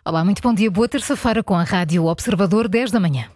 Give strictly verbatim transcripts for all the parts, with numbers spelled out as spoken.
Olá, muito bom dia. Boa terça-feira com a Rádio Observador, dez da manhã.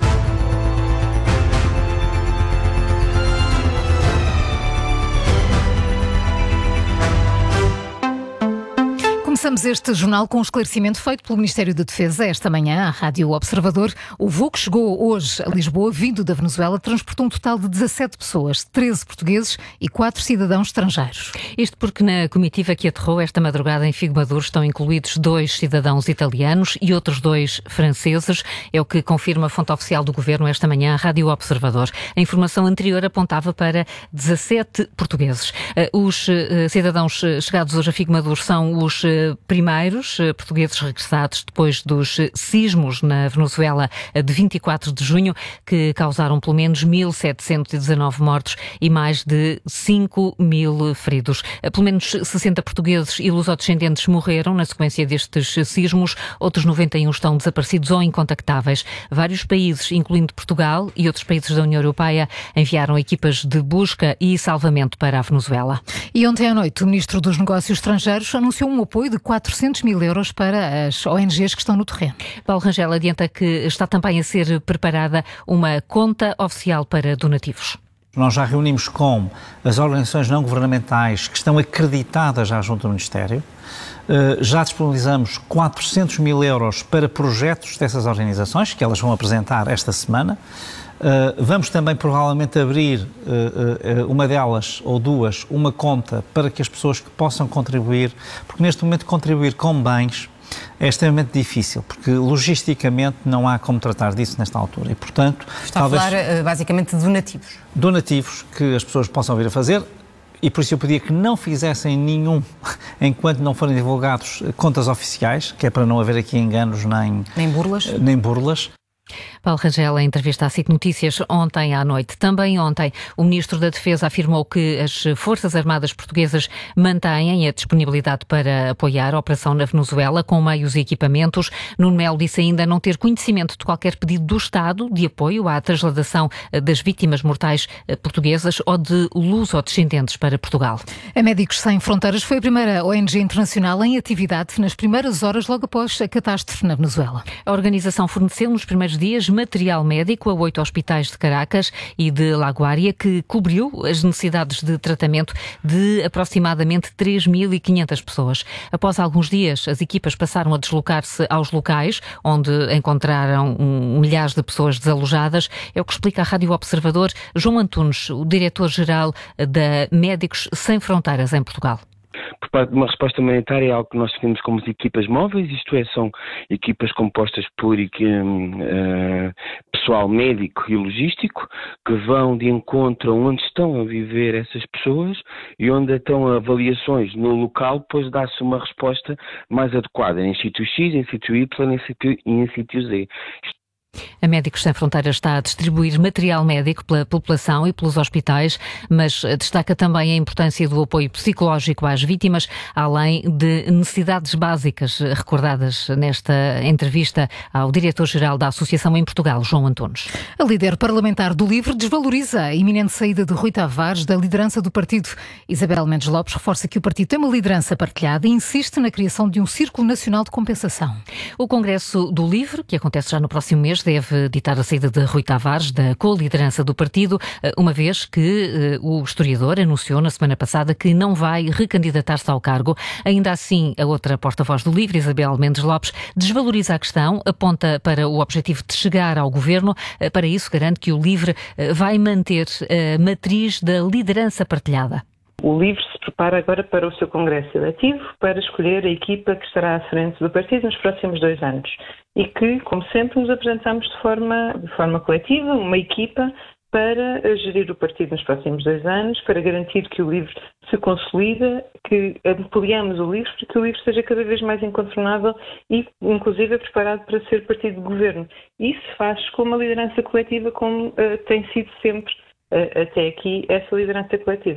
Começamos este jornal com um esclarecimento feito pelo Ministério da Defesa esta manhã à Rádio Observador. O voo que chegou hoje a Lisboa, vindo da Venezuela, transportou um total de dezassete pessoas, treze portugueses e quatro cidadãos estrangeiros. Isto porque na comitiva que aterrou esta madrugada em Figo Maduro estão incluídos dois cidadãos italianos e outros dois franceses. É o que confirma a fonte oficial do Governo esta manhã à Rádio Observador. A informação anterior apontava para dezassete portugueses. Os cidadãos chegados hoje a Figo Maduro são os primeiros portugueses regressados depois dos sismos na Venezuela de vinte e quatro de junho, que causaram pelo menos mil setecentos e dezanove mortos e mais de cinco mil feridos. Pelo menos sessenta portugueses e lusodescendentes morreram na sequência destes sismos, outros noventa e um estão desaparecidos ou incontactáveis. Vários países, incluindo Portugal e outros países da União Europeia, enviaram equipas de busca e salvamento para a Venezuela. E ontem à noite o Ministro dos Negócios Estrangeiros anunciou um apoio de quatrocentos mil euros para as O N Gs que estão no terreno. Paulo Rangel adianta que está também a ser preparada uma conta oficial para donativos. Nós já reunimos com as organizações não governamentais que estão acreditadas já junto do Ministério. Já disponibilizamos quatrocentos mil euros para projetos dessas organizações, que elas vão apresentar esta semana. Vamos também provavelmente abrir uma delas ou duas, uma conta para que as pessoas que possam contribuir, porque neste momento contribuir com bens é extremamente difícil, porque logisticamente não há como tratar disso nesta altura e, portanto... Está talvez, a falar basicamente de donativos. Donativos que as pessoas possam vir a fazer. E por isso eu pedia que não fizessem nenhum, enquanto não forem divulgados contas oficiais, que é para não haver aqui enganos nem... Nem burlas. Nem burlas. Paulo Rangel, em entrevista à SIC Notícias ontem à noite. Também ontem, o Ministro da Defesa afirmou que as Forças Armadas Portuguesas mantêm a disponibilidade para apoiar a operação na Venezuela com meios e equipamentos. Nuno Melo disse ainda não ter conhecimento de qualquer pedido do Estado de apoio à trasladação das vítimas mortais portuguesas ou de lusodescendentes para Portugal. A Médicos Sem Fronteiras foi a primeira O N G internacional em atividade nas primeiras horas logo após a catástrofe na Venezuela. A organização forneceu nos primeiros dias material médico a oito hospitais de Caracas e de Laguária, que cobriu as necessidades de tratamento de aproximadamente três mil e quinhentas pessoas. Após alguns dias, as equipas passaram a deslocar-se aos locais, onde encontraram um, milhares de pessoas desalojadas. É o que explica a Rádio Observador João Antunes, o diretor-geral da Médicos Sem Fronteiras em Portugal. Por parte de uma resposta humanitária é algo que nós definimos como as equipas móveis, isto é, são equipas compostas por uh, pessoal médico e logístico que vão de encontro onde estão a viver essas pessoas e onde estão avaliações no local, depois dá-se uma resposta mais adequada em sítio X, em sítio Y e em sítio Z. A Médicos Sem Fronteiras está a distribuir material médico pela população e pelos hospitais, mas destaca também a importância do apoio psicológico às vítimas, além de necessidades básicas recordadas nesta entrevista ao diretor-geral da Associação em Portugal, João Antunes. A líder parlamentar do LIVRE desvaloriza a iminente saída de Rui Tavares da liderança do partido. Isabel Mendes Lopes reforça que o partido tem uma liderança partilhada e insiste na criação de um Círculo Nacional de Compensação. O Congresso do LIVRE, que acontece já no próximo mês, deve ditar a saída de Rui Tavares da co-liderança do partido, uma vez que uh, o historiador anunciou na semana passada que não vai recandidatar-se ao cargo. Ainda assim, a outra porta-voz do LIVRE, Isabel Mendes Lopes, desvaloriza a questão, aponta para o objetivo de chegar ao governo. Uh, para isso, garante que o LIVRE uh, vai manter a matriz da liderança partilhada. O LIVRE se prepara agora para o seu congresso eletivo, para escolher a equipa que estará à frente do partido nos próximos dois anos. E que, como sempre, nos apresentamos de forma, de forma coletiva, uma equipa para gerir o partido nos próximos dois anos, para garantir que o LIVRE se consolida, que ampliamos o LIVRE, para que o LIVRE seja cada vez mais incontornável e, inclusive, preparado para ser partido de governo. Isso se faz com uma liderança coletiva como uh, tem sido sempre, uh, até aqui, essa liderança coletiva.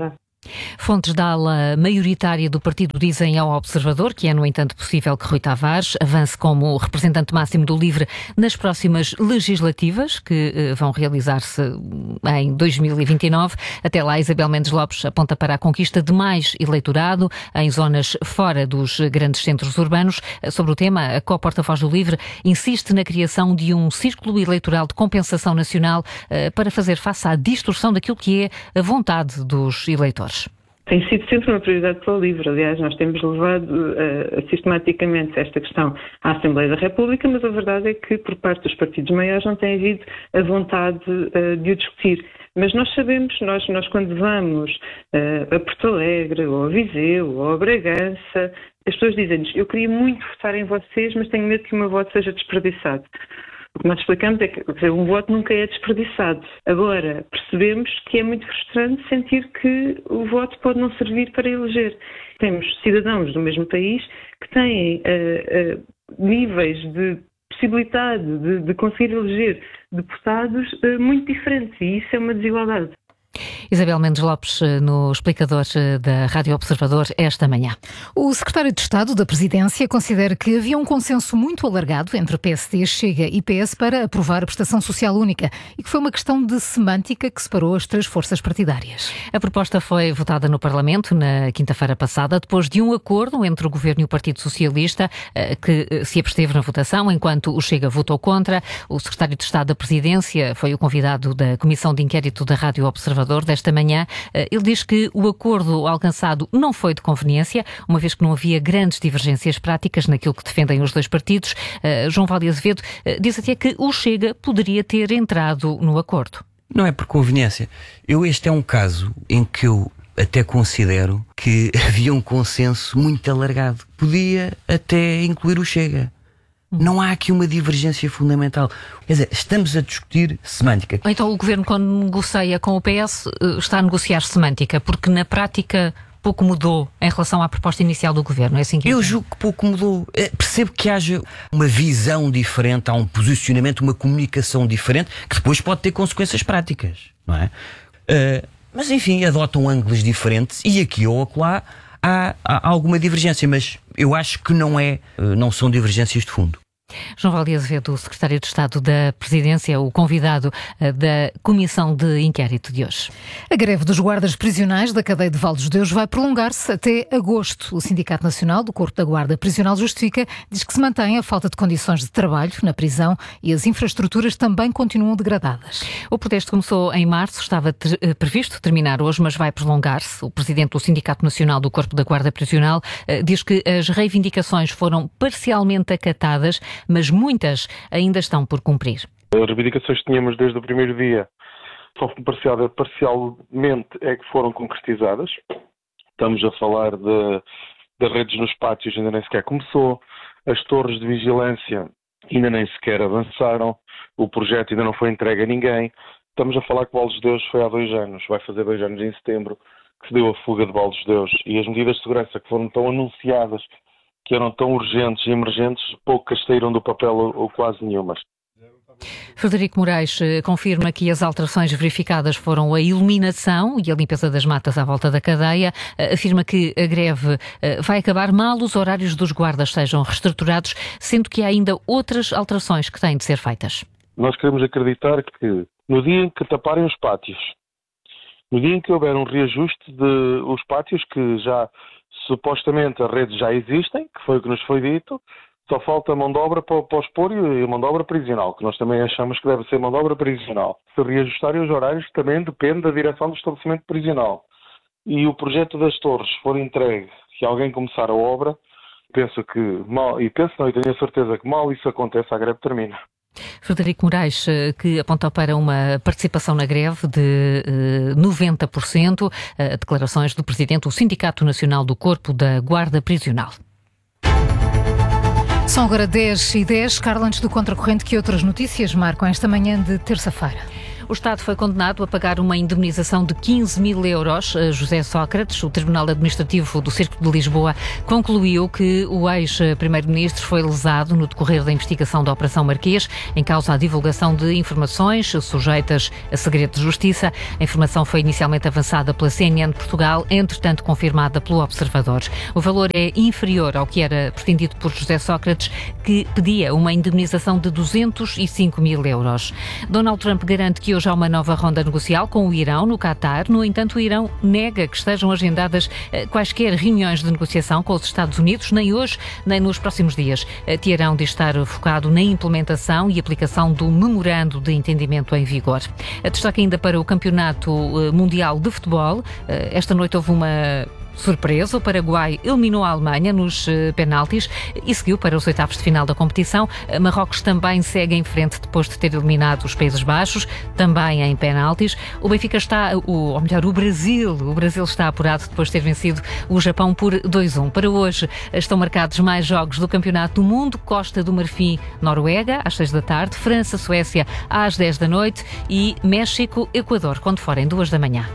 Fontes da ala maioritária do partido dizem ao Observador que é, no entanto, possível que Rui Tavares avance como representante máximo do LIVRE nas próximas legislativas, que eh, vão realizar-se em dois mil e vinte e nove. Até lá, Isabel Mendes Lopes aponta para a conquista de mais eleitorado em zonas fora dos grandes centros urbanos. Sobre o tema, a co-porta-voz do LIVRE insiste na criação de um círculo eleitoral de compensação nacional eh, para fazer face à distorção daquilo que é a vontade dos eleitores. Tem sido sempre uma prioridade para o LIVRE. Aliás, nós temos levado uh, sistematicamente esta questão à Assembleia da República, mas a verdade é que, por parte dos partidos maiores, não tem havido a vontade uh, de o discutir. Mas nós sabemos, nós, nós quando vamos uh, a Porto Alegre, ou a Viseu, ou a Bragança, as pessoas dizem-nos: eu queria muito votar em vocês, mas tenho medo que o meu voto seja desperdiçado. O que nós explicamos é que um voto nunca é desperdiçado. Agora, percebemos que é muito frustrante sentir que o voto pode não servir para eleger. Temos cidadãos do mesmo país que têm uh, uh, níveis de possibilidade de, de conseguir eleger deputados uh, muito diferentes, e isso é uma desigualdade. Isabel Mendes Lopes, no explicador da Rádio Observador, esta manhã. O secretário de Estado da Presidência considera que havia um consenso muito alargado entre P S D, Chega e P S para aprovar a prestação social única e que foi uma questão de semântica que separou as três forças partidárias. A proposta foi votada no Parlamento na quinta-feira passada, depois de um acordo entre o Governo e o Partido Socialista, que se absteve na votação, enquanto o Chega votou contra. O secretário de Estado da Presidência foi o convidado da Comissão de Inquérito da Rádio Observador desta manhã. Ele diz que o acordo alcançado não foi de conveniência, uma vez que não havia grandes divergências práticas naquilo que defendem os dois partidos. João Vale Azevedo diz até que o Chega poderia ter entrado no acordo. Não é por conveniência. Eu, este é um caso em que eu até considero que havia um consenso muito alargado. Podia até incluir o Chega. Não há aqui uma divergência fundamental. Quer dizer, estamos a discutir semântica. Então o Governo, quando negocia com o P S, está a negociar semântica, porque na prática pouco mudou em relação à proposta inicial do Governo. É assim que eu julgo que pouco mudou. Percebo que haja uma visão diferente, há um posicionamento, uma comunicação diferente, que depois pode ter consequências práticas, não é? Uh, mas enfim, adotam ângulos diferentes e aqui ou acolá há, há alguma divergência, mas eu acho que não é, não são divergências de fundo. João Vale Azevedo, o secretário de Estado da Presidência, o convidado da Comissão de Inquérito de hoje. A greve dos guardas prisionais da cadeia de Val dos Deus vai prolongar-se até agosto. O Sindicato Nacional do Corpo da Guarda Prisional justifica, diz que se mantém a falta de condições de trabalho na prisão e as infraestruturas também continuam degradadas. O protesto começou em março, estava ter, previsto terminar hoje, mas vai prolongar-se. O presidente do Sindicato Nacional do Corpo da Guarda Prisional diz que as reivindicações foram parcialmente acatadas, mas muitas ainda estão por cumprir. As reivindicações que tínhamos desde o primeiro dia só parcial, parcialmente é que foram concretizadas. Estamos a falar de, de redes nos pátios, ainda nem sequer começou. As torres de vigilância ainda nem sequer avançaram. O projeto ainda não foi entregue a ninguém. Estamos a falar que Val dos Deus foi há dois anos, vai fazer dois anos em setembro, que se deu a fuga de Val dos Deus. E as medidas de segurança que foram tão anunciadas, que eram tão urgentes e emergentes, poucas saíram do papel ou, ou quase nenhumas. Frederico Moraes confirma que as alterações verificadas foram a iluminação e a limpeza das matas à volta da cadeia. Afirma que a greve vai acabar mal os horários dos guardas sejam reestruturados, sendo que há ainda outras alterações que têm de ser feitas. Nós queremos acreditar que no dia em que taparem os pátios, no dia em que houver um reajuste de os pátios que já supostamente as redes já existem, que foi o que nos foi dito, só falta mão de obra para, para o espólio e mão de obra prisional, que nós também achamos que deve ser mão de obra prisional. Se reajustarem os horários também depende da direção do estabelecimento prisional. E o projeto das torres for entregue, se alguém começar a obra, penso que mal, e penso não, e tenho a certeza que mal isso acontece, a greve termina. Frederico Moraes, que apontou para uma participação na greve de uh, noventa por cento, uh, declarações do presidente do Sindicato Nacional do Corpo da Guarda Prisional. São agora dez e dez. Carla, antes do Contracorrente, que outras notícias marcam esta manhã de terça-feira? O Estado foi condenado a pagar uma indemnização de quinze mil euros a José Sócrates. O Tribunal Administrativo do Circo de Lisboa concluiu que o ex-primeiro-ministro foi lesado no decorrer da investigação da Operação Marquês, em causa a divulgação de informações sujeitas a segredo de justiça. A informação foi inicialmente avançada pela C N N de Portugal, entretanto confirmada pelo Observador. O valor é inferior ao que era pretendido por José Sócrates, que pedia uma indemnização de duzentos e cinco mil euros. Donald Trump garante que hoje há uma nova ronda negocial com o Irão, no Qatar. No entanto, o Irão nega que estejam agendadas quaisquer reuniões de negociação com os Estados Unidos, nem hoje, nem nos próximos dias. Teherão de estar focado na implementação e aplicação do memorando de entendimento em vigor. Destaque ainda para o Campeonato Mundial de Futebol. Esta noite houve uma surpresa. O Paraguai eliminou a Alemanha nos uh, penaltis e seguiu para os oitavos de final da competição. Marrocos também segue em frente depois de ter eliminado os Países Baixos, também em penaltis. O Benfica está, o, ou melhor, o Brasil, o Brasil está apurado depois de ter vencido o Japão por dois a um. Para hoje estão marcados mais jogos do Campeonato do Mundo: Costa do Marfim, Noruega, às seis da tarde, França, Suécia, às dez da noite e México, Equador, quando forem duas da manhã.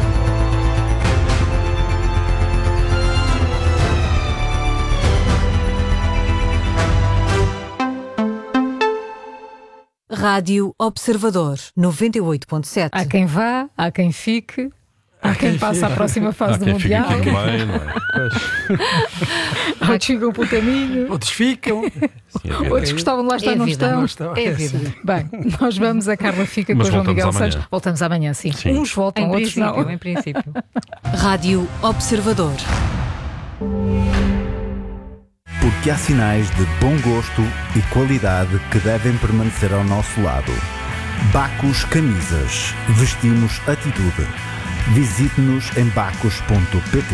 Rádio Observador, noventa e oito ponto sete. Há quem vá, há quem fique, há, há quem, quem passe à próxima fase há do Mundial. Também, não é? Outros ficam pelo caminho. Outros ficam. Sim, é outros gostavam de lá estar, é não, estão. não estão. É a vida. Bem, nós vamos, a Carla fica Mas com o João Miguel amanhã. Santos. Voltamos amanhã, sim. sim. Uns voltam, em outros não. Em princípio. Rádio Observador. Porque há sinais de bom gosto e qualidade que devem permanecer ao nosso lado. Bacos Camisas. Vestimos atitude. Visite-nos em bacos ponto pt.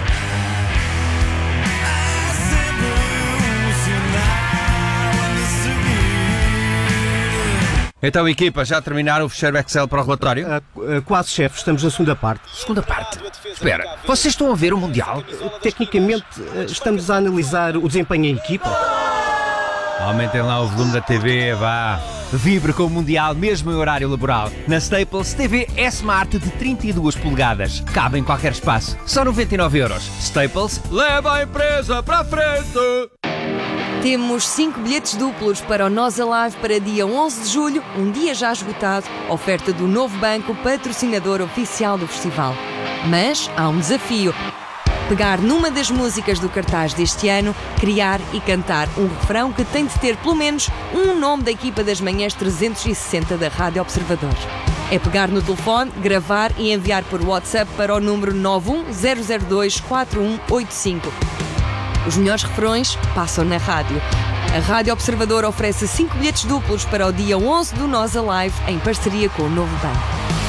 Então, equipa, já terminaram o fecheiro Excel para o relatório? Uh, uh, quase, chefe. Estamos na segunda parte. Segunda parte? Espera, vocês estão a ver o Mundial? Uh, tecnicamente, uh, estamos a analisar o desempenho em equipa. Aumentem lá o volume da T V, vá. Vibre com o Mundial, mesmo em horário laboral. Na Staples, T V S-Smart de trinta e duas polegadas. Cabe em qualquer espaço. Só noventa e nove euros. Staples, leva a empresa para a frente! Temos cinco bilhetes duplos para o Nós Alive para dia onze de julho, um dia já esgotado, oferta do Novo Banco, patrocinador oficial do festival. Mas há um desafio: pegar numa das músicas do cartaz deste ano, criar e cantar um refrão que tem de ter pelo menos um nome da equipa das manhãs trezentos e sessenta da Rádio Observador. É pegar no telefone, gravar e enviar por WhatsApp para o número nove um zero zero dois quatro um oito cinco. Os melhores refrões passam na rádio. A Rádio Observador oferece cinco bilhetes duplos para o dia onze do Nós Alive, em parceria com o Novo Banco.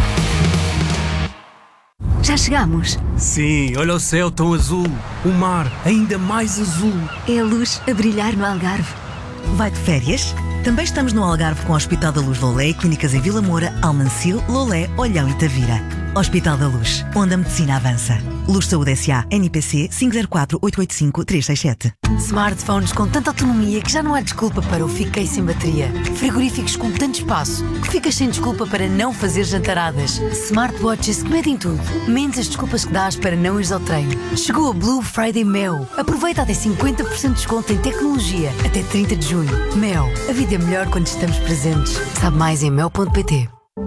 Já chegamos? Sim, olha o céu tão azul, o mar ainda mais azul. É a luz a brilhar no Algarve. Vai de férias? Também estamos no Algarve com o Hospital da Luz Lolé e clínicas em Vila Moura, Almancil, Lolé, Olhão e Tavira. Hospital da Luz, onde a medicina avança. Luz Saúde S A, N P C cinco zero quatro oito oito cinco três seis sete. Smartphones com tanta autonomia que já não há desculpa para o fiquei sem bateria. Frigoríficos com tanto espaço que ficas sem desculpa para não fazer jantaradas. Smartwatches que medem tudo, menos as desculpas que dás para não ires ao treino. Chegou a Blue Friday Mel. Aproveita até cinquenta por cento de desconto em tecnologia até trinta de junho. Mel, a vida é melhor quando estamos presentes. Sabe mais em mel ponto pt.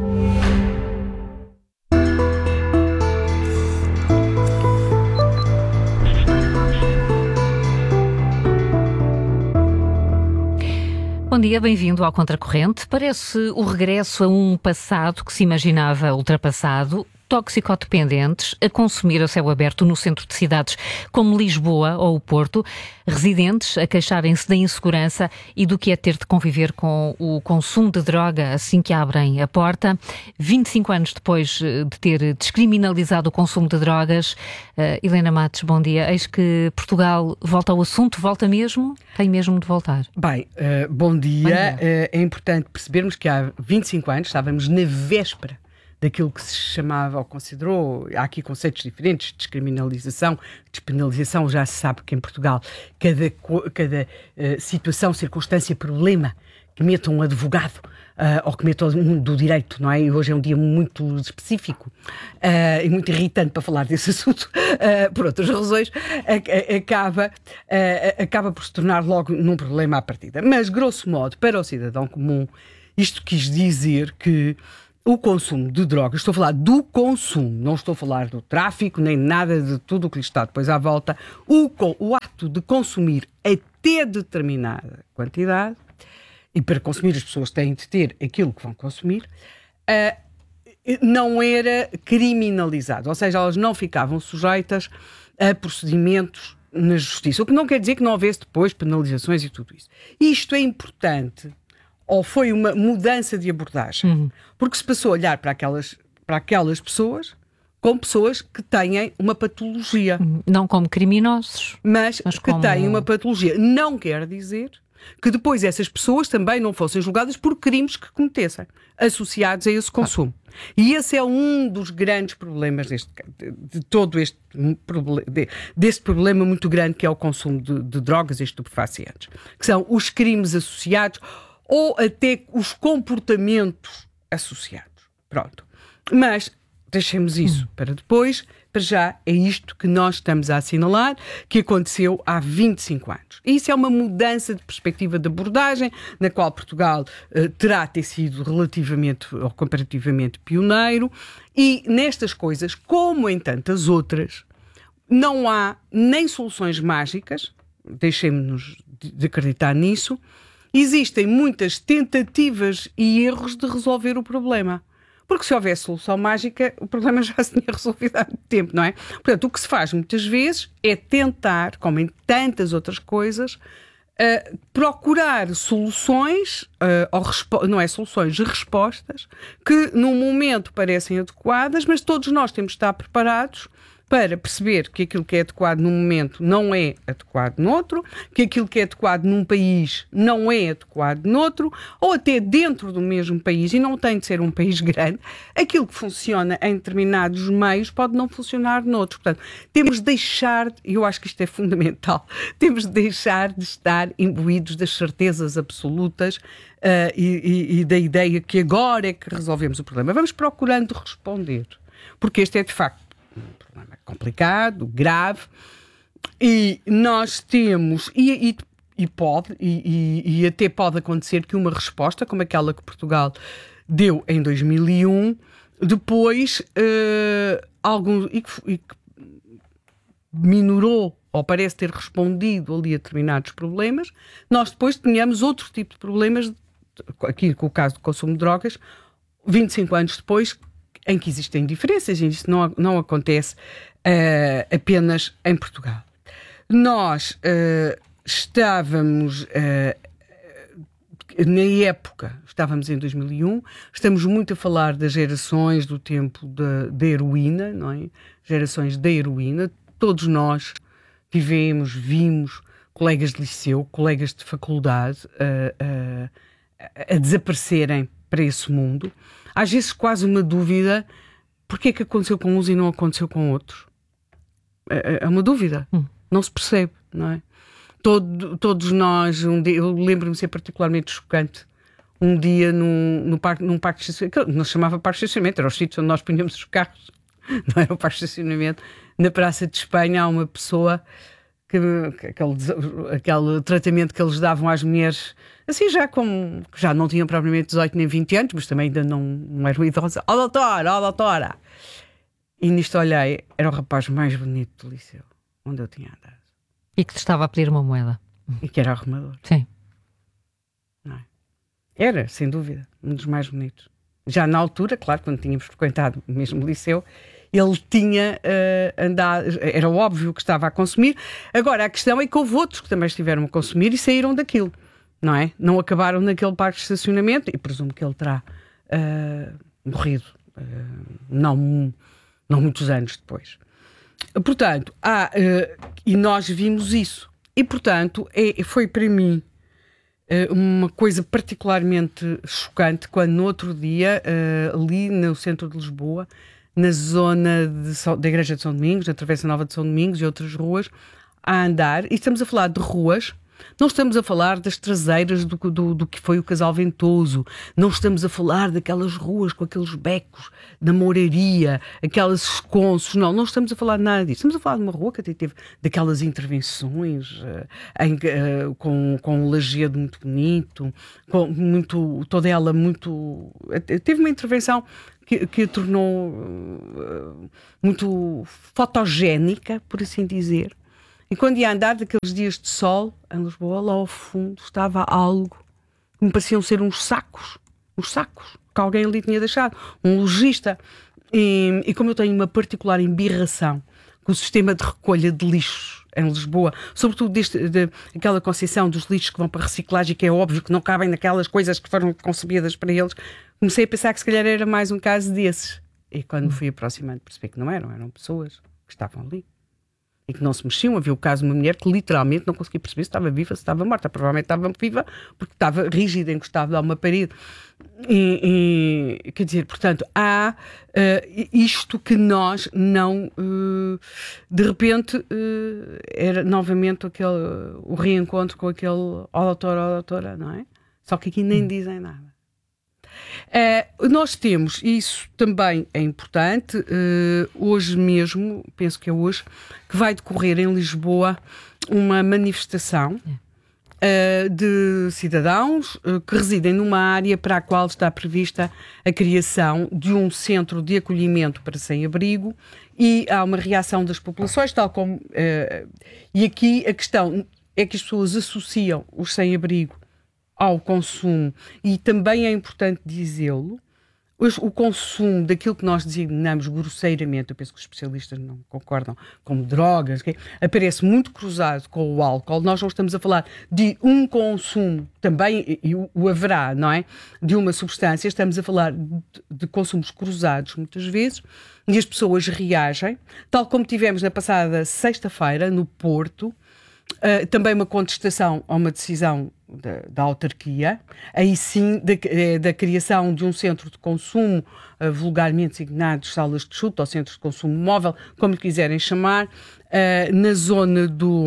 Bom dia, bem-vindo ao Contracorrente. Parece o regresso a um passado que se imaginava ultrapassado. Toxicodependentes a consumir a céu aberto no centro de cidades como Lisboa ou o Porto, residentes a queixarem-se da insegurança e do que é ter de conviver com o consumo de droga assim que abrem a porta. vinte e cinco anos depois de ter descriminalizado o consumo de drogas, uh, Helena Matos, bom dia. Eis que Portugal volta ao assunto, volta mesmo? Tem mesmo de voltar? Bem, uh, bom dia. Bom dia. Uh, é importante percebermos que há vinte e cinco anos estávamos na véspera daquilo que se chamava ou considerou, há aqui conceitos diferentes, descriminalização, despenalização. Já se sabe que em Portugal cada, cada uh, situação, circunstância, problema meta um advogado uh, ou que meta um do direito, não é? E hoje é um dia muito específico uh, e muito irritante para falar desse assunto, uh, por outras razões, a, a, acaba, uh, acaba por se tornar logo num problema à partida. Mas, grosso modo, para o cidadão comum, isto quis dizer que o consumo de drogas, estou a falar do consumo, não estou a falar do tráfico, nem nada de tudo o que lhe está depois à volta, o, o ato de consumir até determinada quantidade, e para consumir as pessoas têm de ter aquilo que vão consumir, uh, não era criminalizado, ou seja, elas não ficavam sujeitas a procedimentos na justiça, o que não quer dizer que não houvesse depois penalizações e tudo isso. Isto é importante, ou foi uma mudança de abordagem, uhum. porque se passou a olhar para aquelas, para aquelas pessoas como pessoas que têm uma patologia. Não como criminosos. Mas, mas que como... têm uma patologia. Não quer dizer que depois essas pessoas também não fossem julgadas por crimes que cometessem, associados a esse consumo. Ah. E esse é um dos grandes problemas deste, de, de todo este de, deste problema muito grande que é o consumo de, de drogas e estupefacientes, que são os crimes associados ou até os comportamentos associados. Pronto. Mas deixemos isso hum. para depois. Para já é isto que nós estamos a assinalar, que aconteceu há vinte e cinco anos. E isso é uma mudança de perspectiva de abordagem, na qual Portugal uh, terá ter sido relativamente ou comparativamente pioneiro. E nestas coisas, como em tantas outras, não há nem soluções mágicas, deixemos-nos de acreditar nisso. Existem muitas tentativas e erros de resolver o problema. Porque se houvesse solução mágica, o problema já se tinha resolvido há muito tempo, não é? Portanto, o que se faz muitas vezes é tentar, como em tantas outras coisas, uh, procurar soluções, uh, ou respo- não é soluções, respostas, que num momento parecem adequadas, mas todos nós temos de estar preparados para perceber que aquilo que é adequado num momento não é adequado noutro, que aquilo que é adequado num país não é adequado noutro, ou até dentro do mesmo país, e não tem de ser um país grande, aquilo que funciona em determinados meios pode não funcionar noutros. Portanto, temos de deixar, e eu acho que isto é fundamental, temos de deixar de estar imbuídos das certezas absolutas uh, e, e, e da ideia que agora é que resolvemos o problema. Vamos procurando responder, porque este é de facto um problema complicado, grave, e nós temos, e, e, e pode, e, e, e até pode acontecer que uma resposta, como aquela que Portugal deu em dois mil e um, depois, uh, algum, e que, e que minorou, ou parece ter respondido ali a determinados problemas, nós depois tenhamos outro tipo de problemas, aqui com o caso do consumo de drogas, vinte e cinco anos depois, em que existem diferenças, e isso não, não acontece uh, apenas em Portugal. Nós uh, estávamos, uh, na época, estávamos em dois mil e um, estamos muito a falar das gerações do tempo da, da heroína, não é? Gerações da heroína, todos nós tivemos, vimos colegas de liceu, colegas de faculdade uh, uh, a desaparecerem para esse mundo. Às vezes quase uma dúvida, porque é que aconteceu com uns e não aconteceu com outros? É, é uma dúvida, hum. não se percebe, não é? Todo, todos nós, um dia, eu lembro-me ser particularmente chocante, um dia num, no parque, num parque de estacionamento, não se chamava parque de estacionamento, era o sítio onde nós punhamos os carros, não era o parque de estacionamento, na Praça de Espanha há uma pessoa que, que aquele, aquele tratamento que eles davam às mulheres, assim já como, já não tinham propriamente dezoito nem vinte anos, mas também ainda não, não eram idosas. Ó doutora, ó doutora! E nisto olhei, era o rapaz mais bonito do liceu, onde eu tinha andado. E que te estava a pedir uma moeda. E que era arrumador. Sim. Não é? Era, sem dúvida, um dos mais bonitos. Já na altura, claro, quando tínhamos frequentado o mesmo liceu, ele tinha uh, andado, era óbvio que estava a consumir. Agora, a questão é que houve outros que também estiveram a consumir e saíram daquilo, não é? Não acabaram naquele parque de estacionamento, e presumo que ele terá uh, morrido, uh, não, não muitos anos depois. Portanto, há, uh, e nós vimos isso. E, portanto, é, foi para mim uh, uma coisa particularmente chocante quando no outro dia, uh, ali no centro de Lisboa, na zona de, da Igreja de São Domingos, na Travessa Nova de São Domingos e outras ruas, a andar, e estamos a falar de ruas Não estamos a falar das traseiras do, do, do que foi o Casal Ventoso. Não estamos a falar daquelas ruas com aqueles becos da mouraria, aquelas esconsos. Não, não estamos a falar de nada disso. Estamos a falar de uma rua que até teve daquelas intervenções uh, em, uh, com, com um lajedo muito bonito, com muito, toda ela muito... Teve uma intervenção que, que a tornou uh, muito fotogénica, por assim dizer. E quando ia andar daqueles dias de sol em Lisboa, lá ao fundo estava algo que me pareciam ser uns sacos, uns sacos que alguém ali tinha deixado, um lojista. E, e como eu tenho uma particular embirração com o sistema de recolha de lixos em Lisboa, sobretudo deste, de, aquela concepção dos lixos que vão para reciclagem, que é óbvio que não cabem naquelas coisas que foram concebidas para eles, comecei a pensar que se calhar era mais um caso desses. E quando me fui aproximando percebi que não eram, eram pessoas que estavam ali e que não se mexiam. Havia o caso de uma mulher que literalmente não conseguia perceber se estava viva, se estava morta. Provavelmente estava viva porque estava rígida, encostada a uma parede. E, e, quer dizer, portanto, há uh, isto que nós não... Uh, de repente, uh, era novamente aquele, o reencontro com aquele ó doutor, ó doutora, não é? Só que aqui nem dizem nada. Uh, nós temos, e isso também é importante, uh, hoje mesmo, penso que é hoje, que vai decorrer em Lisboa uma manifestação uh, de cidadãos uh, que residem numa área para a qual está prevista a criação de um centro de acolhimento para sem-abrigo, e há uma reação das populações, tal como... Uh, e aqui a questão é que as pessoas associam os sem-abrigo ao consumo, e também é importante dizê-lo, o consumo daquilo que nós designamos grosseiramente, eu penso que os especialistas não concordam, como drogas, okay? Aparece muito cruzado com o álcool. Nós não estamos a falar de um consumo, também, e o, o haverá, não é? De uma substância, estamos a falar de, de consumos cruzados, muitas vezes, e as pessoas reagem, tal como tivemos na passada sexta-feira, no Porto, Uh, também uma contestação a uma decisão da, da autarquia, aí sim da, da criação de um centro de consumo, uh, vulgarmente designado salas de chute ou centros de consumo móvel, como lhe quiserem chamar, uh, na zona do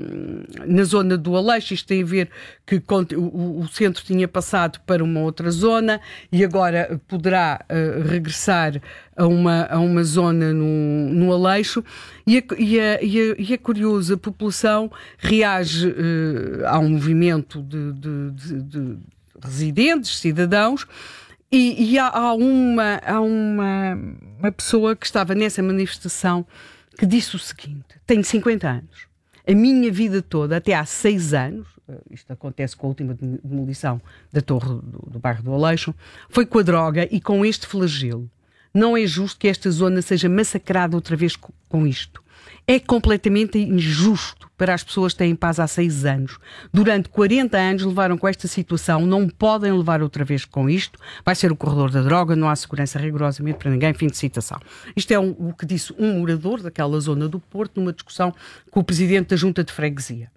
na zona do Aleixo. Isto tem a ver que o, o centro tinha passado para uma outra zona e agora poderá uh, regressar a uma, a uma zona no, no Aleixo, e é, e, é, e, é, e é curioso, a população reage uh, ao movimento de, de, de, de residentes, cidadãos, e, e há, há, uma, há uma, uma pessoa que estava nessa manifestação que disse o seguinte: tenho cinquenta anos, a minha vida toda, até há seis anos, isto acontece com a última demolição da torre do, do bairro do Aleixo, foi com a droga e com este flagelo. Não é justo que esta zona seja massacrada outra vez com, com isto. É completamente injusto para as pessoas que têm paz há seis anos. Durante quarenta anos levaram com esta situação, não podem levar outra vez com isto. Vai ser o corredor da droga, não há segurança rigorosamente para ninguém. Fim de citação. Isto é um, o que disse um morador daquela zona do Porto numa discussão com o presidente da Junta de Freguesia.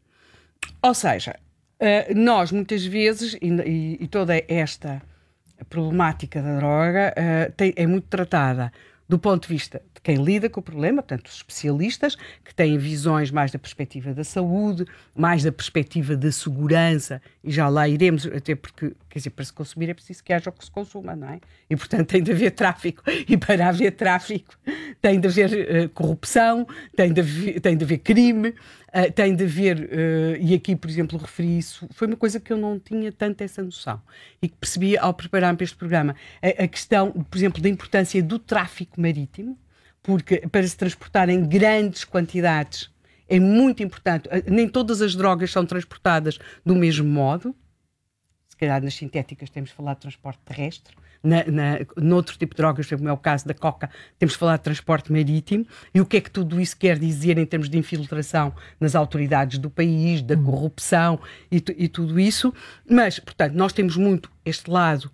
Ou seja, nós muitas vezes, e, e, e toda esta... a problemática da droga uh, tem, é muito tratada do ponto de vista de quem lida com o problema, portanto, os especialistas, que têm visões mais da perspectiva da saúde, mais da perspectiva da segurança, e já lá iremos, até porque, quer dizer, para se consumir é preciso que haja o que se consuma, não é? E, portanto, tem de haver tráfico, e para haver tráfico tem de haver uh, corrupção, tem de haver, tem de haver crime, uh, tem de haver, uh, e aqui, por exemplo, referi isso, foi uma coisa que eu não tinha tanto essa noção, e que percebi ao preparar-me para este programa, a, a questão, por exemplo, da importância do tráfico marítimo, porque para se transportar em grandes quantidades é muito importante. Nem todas as drogas são transportadas do mesmo modo. Se calhar nas sintéticas temos de falar de transporte terrestre. Na, na, noutro tipo de drogas, como é o caso da coca, temos de falar de transporte marítimo. E o que é que tudo isso quer dizer em termos de infiltração nas autoridades do país, da corrupção e, e tudo isso. Mas, portanto, nós temos muito este lado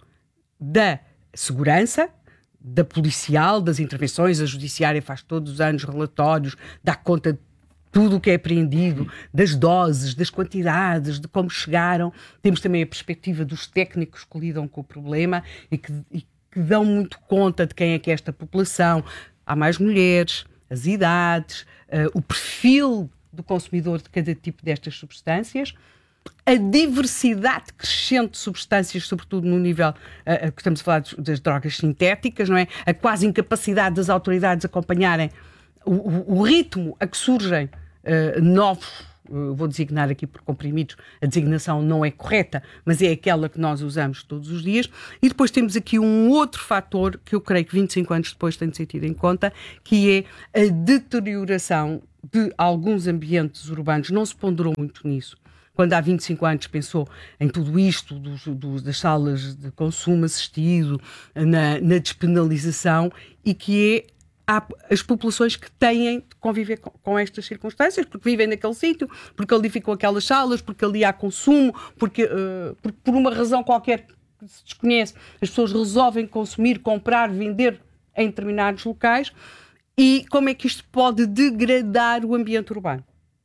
da segurança, da policial, das intervenções. A judiciária faz todos os anos relatórios, dá conta de tudo o que é apreendido, das doses, das quantidades, de como chegaram. Temos também a perspectiva dos técnicos que lidam com o problema e que, e que dão muito conta de quem é que é esta população. Há mais mulheres, as idades, uh, o perfil do consumidor de cada tipo destas substâncias. a diversidade crescente de substâncias, sobretudo no nível uh, que estamos a falar das drogas sintéticas, não é? A quase incapacidade das autoridades acompanharem o, o, o ritmo a que surgem uh, novos, uh, vou designar aqui por comprimidos, a designação não é correta, mas é aquela que nós usamos todos os dias. E depois temos aqui um outro fator que eu creio que vinte e cinco anos depois tem de ser tido em conta, que é a deterioração de alguns ambientes urbanos. Não se ponderou muito nisso. Quando há vinte e cinco anos pensou em tudo isto, dos, dos, das salas de consumo assistido, na, na despenalização, e que é há as populações que têm de conviver com, com estas circunstâncias, porque vivem naquele sítio, porque ali ficam aquelas salas, porque ali há consumo, porque, uh, porque por uma razão qualquer que se desconhece, as pessoas resolvem consumir, comprar, vender em determinados locais. E como é que isto pode degradar o ambiente urbano?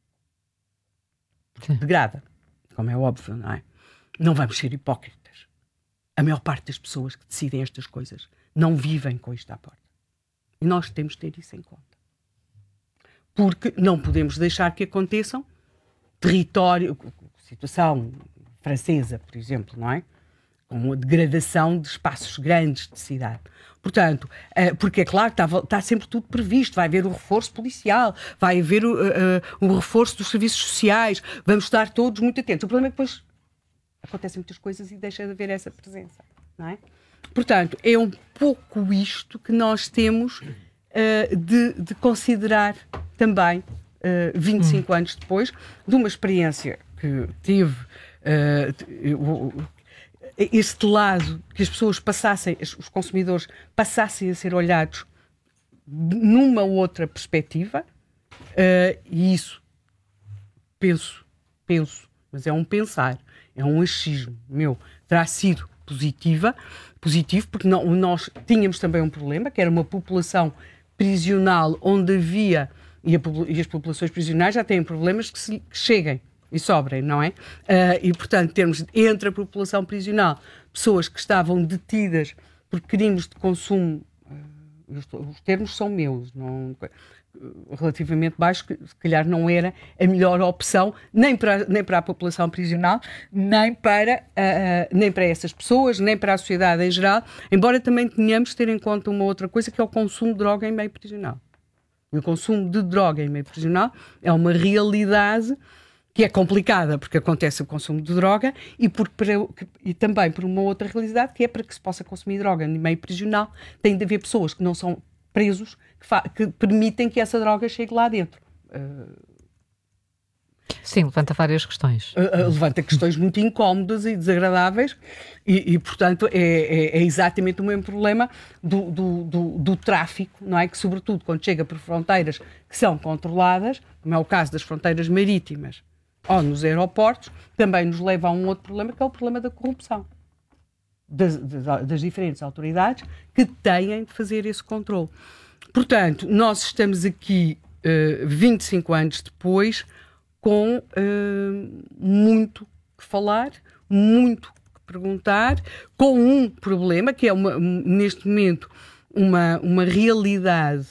Degrada, como é óbvio, não é? Não vamos ser hipócritas. A maior parte das pessoas que decidem estas coisas não vivem com isto à porta. E nós temos de ter isso em conta. Porque não podemos deixar que aconteçam território, situação francesa, por exemplo, não é? Com a degradação de espaços grandes de cidade. Portanto, porque é claro que está, está sempre tudo previsto, vai haver o reforço policial, vai haver o, uh, o reforço dos serviços sociais, vamos estar todos muito atentos. O problema é que depois acontecem muitas coisas e deixa de haver essa presença, não é? Portanto, é um pouco isto que nós temos uh, de, de considerar também, uh, vinte e cinco hum. anos depois, de uma experiência que tive... Uh, este lado, que as pessoas passassem, os consumidores passassem a ser olhados numa outra perspectiva, uh, e isso, penso, penso, mas é um pensar, é um achismo meu, terá sido positiva, positivo, porque não, nós tínhamos também um problema, que era uma população prisional onde havia, e, a, e as populações prisionais já têm problemas que, se, que cheguem e sobrem, não é? Uh, e, portanto, termos entre a população prisional pessoas que estavam detidas por crimes de consumo, uh, estou, os termos são meus, não, uh, relativamente baixos, que se calhar não era a melhor opção, nem para, nem para a população prisional, nem para, uh, nem para essas pessoas, nem para a sociedade em geral, embora também tenhamos de ter em conta uma outra coisa, que é o consumo de droga em meio prisional. E o consumo de droga em meio prisional é uma realidade que é complicada, porque acontece o consumo de droga, e, porque para, e também por uma outra realidade, que é para que se possa consumir droga no meio prisional, tem de haver pessoas que não são presos, que, fa- que permitem que essa droga chegue lá dentro. Uh, Sim, levanta várias questões. Uh, uh, levanta questões muito incómodas e desagradáveis, e, e portanto, é, é, é exatamente o mesmo problema do, do, do, do tráfico, não é? Que, sobretudo, quando chega por fronteiras que são controladas, como é o caso das fronteiras marítimas, ou nos aeroportos, também nos leva a um outro problema, que é o problema da corrupção das, das, das diferentes autoridades que têm de fazer esse controle. Portanto, nós estamos aqui uh, vinte e cinco anos depois com uh, muito que falar, muito que perguntar, com um problema que é uma, neste momento uma, uma realidade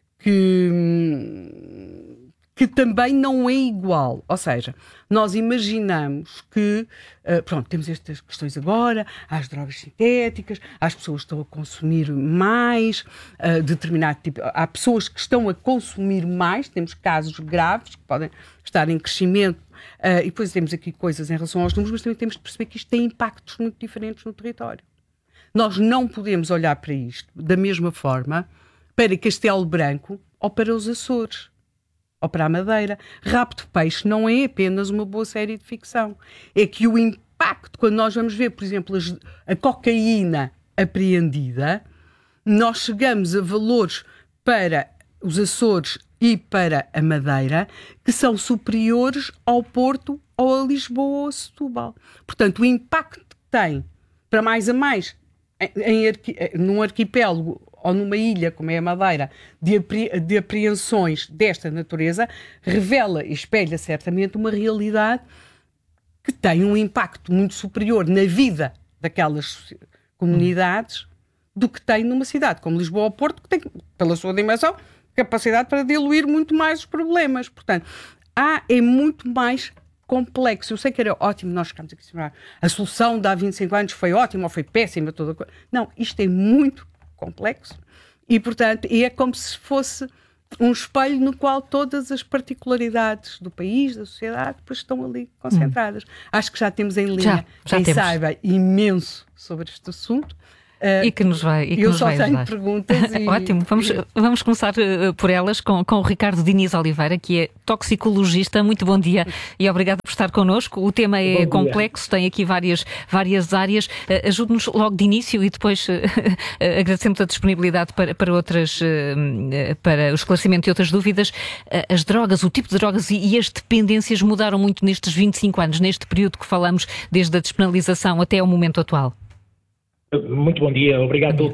que... que também não é igual. Ou seja, nós imaginamos que, uh, pronto, temos estas questões agora, há as drogas sintéticas, há as pessoas que estão a consumir mais, uh, determinado tipo, há pessoas que estão a consumir mais, temos casos graves que podem estar em crescimento, uh, e depois temos aqui coisas em relação aos números, mas também temos de perceber que isto tem impactos muito diferentes no território. Nós não podemos olhar para isto da mesma forma para Castelo Branco ou para os Açores, ou para a Madeira. Rabo de Peixe não é apenas uma boa série de ficção. É que o impacto, quando nós vamos ver, por exemplo, a cocaína apreendida, nós chegamos a valores para os Açores e para a Madeira que são superiores ao Porto ou a Lisboa ou a Setúbal. Portanto, o impacto que tem, para mais a mais, em, em, num arquipélago ou numa ilha, como é a Madeira, de, apre, de apreensões desta natureza, revela e espelha certamente uma realidade que tem um impacto muito superior na vida daquelas comunidades do que tem numa cidade como Lisboa ou Porto, que tem, pela sua dimensão, capacidade para diluir muito mais os problemas. Portanto, há é muito mais complexo. Eu sei que era ótimo, nós ficamos aqui a a solução de há vinte e cinco anos foi ótima ou foi péssima, toda a coisa. Não, isto é muito complexo e, portanto, é como se fosse um espelho no qual todas as particularidades do país, da sociedade, depois estão ali concentradas. Hum. Acho que já temos em linha já, já quem temos. saiba imenso sobre este assunto. Uh, e que nos vai, e que eu nos só vai tenho ajudar. perguntas. E... Ótimo, vamos, vamos começar uh, por elas com, com o Ricardo Diniz Oliveira, que é toxicologista. Muito bom dia e obrigado por estar connosco. O tema é complexo, tem aqui várias, várias áreas. Uh, Ajude-nos logo de início e depois uh, uh, agradecemos a disponibilidade para, para, outras, uh, uh, para o esclarecimento de outras dúvidas. Uh, as drogas, o tipo de drogas e, e as dependências mudaram muito nestes vinte e cinco anos, neste período que falamos, desde a despenalização até ao momento atual. Muito bom dia, obrigado pelo